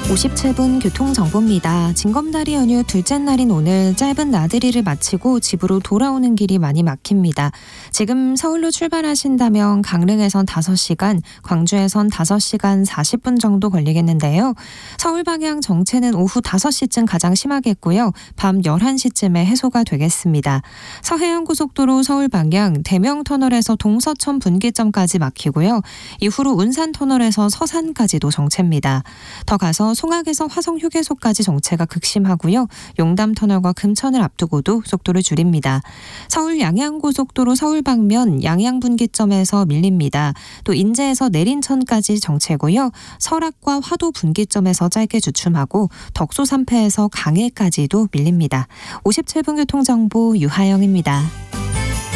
57분 교통정보입니다. 징검다리 연휴 둘째 날인 오늘 짧은 나들이를 마치고 집으로 돌아오는 길이 많이 막힙니다. 지금 서울로 출발하신다면 강릉에선 5시간, 광주에선 5시간 40분 정도 걸리겠는데요. 서울 방향 정체는 오후 5시쯤 가장 심하겠고요. 밤 11시쯤에 해소가 되겠습니다. 서해안고속도로 서울 방향 대명터널에서 동서천 분기점까지 막히고요. 이후로 운산터널에서 서산까지도 정체입니다. 더 가서 송악에서 화성휴게소까지 정체가 극심하고요. 용담터널과 금천을 앞두고도 속도를 줄입니다. 서울 양양고속도로 서울 방면 양양분기점에서 밀립니다. 또 인제에서 내린천까지 정체고요. 설악과 화도 분기점에서 짧게 주춤하고 덕소 3패에서 강해까지도 밀립니다. 57분 교통정보 유하영입니다.